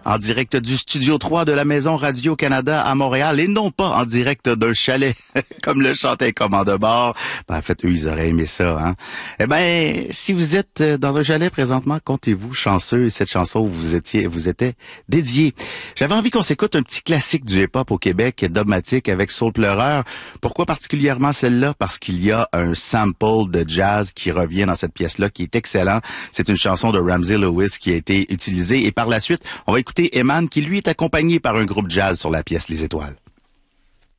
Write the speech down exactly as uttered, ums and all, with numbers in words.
en direct du Studio trois de la Maison Radio-Canada à Montréal et non pas en direct d'un chalet, comme le chantait Commande de bord. Ben, en fait, eux, ils auraient aimé ça, hein. Eh ben, si vous êtes dans un chalet présentement, comptez-vous chanceux et cette chanson vous étiez, vous était dédiée. J'avais envie qu'on s'écoute un petit classique du hip-hop au Québec, dogmatique avec Soul Pleureur. Pourquoi particulièrement celle-là? Parce qu'il y a un sample de jazz qui revient dans cette pièce-là, qui est excellent. C'est une chanson de Ramsey Lewis qui a été utilisée. Et par la suite, on va écouter Eman, qui lui est accompagné par un groupe jazz sur la pièce Les Étoiles.